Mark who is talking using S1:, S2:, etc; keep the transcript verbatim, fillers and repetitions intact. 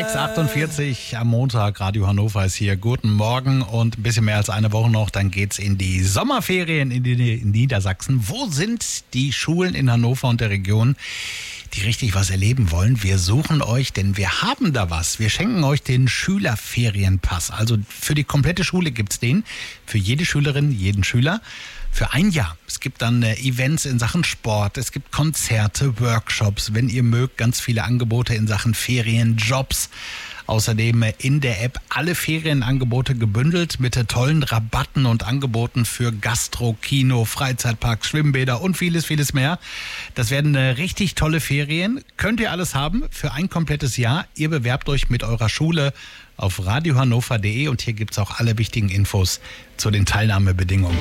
S1: sechs Uhr achtundvierzig am Montag, Radio Hannover ist hier. Guten Morgen und ein bisschen mehr als eine Woche noch, dann geht's in die Sommerferien in, die, in Niedersachsen. Wo sind die Schulen in Hannover und der Region, die richtig was erleben wollen? Wir suchen euch, denn wir haben da was. Wir schenken euch den Schülerferienpass. Also für die komplette Schule gibt's den, für jede Schülerin, jeden Schüler. Für ein Jahr. Es gibt dann äh, Events in Sachen Sport, es gibt Konzerte, Workshops, wenn ihr mögt, ganz viele Angebote in Sachen Ferien, Jobs. Außerdem äh, in der App alle Ferienangebote gebündelt mit äh, tollen Rabatten und Angeboten für Gastro, Kino, Freizeitparks, Schwimmbäder und vieles, vieles mehr. Das werden äh, richtig tolle Ferien. Könnt ihr alles haben für ein komplettes Jahr. Ihr bewerbt euch mit eurer Schule auf radiohannover punkt de und hier gibt's auch alle wichtigen Infos zu den Teilnahmebedingungen.